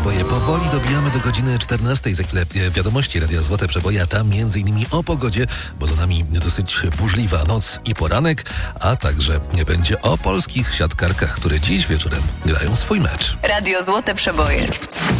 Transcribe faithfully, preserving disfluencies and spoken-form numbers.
Przeboje. Powoli dobijamy do godziny czternastej. Za chwilę wiadomości Radia Złote Przeboje, a tam między innymi o pogodzie, bo za nami dosyć burzliwa noc i poranek, a także będzie o polskich siatkarkach, które dziś wieczorem grają swój mecz. Radio Złote Przeboje.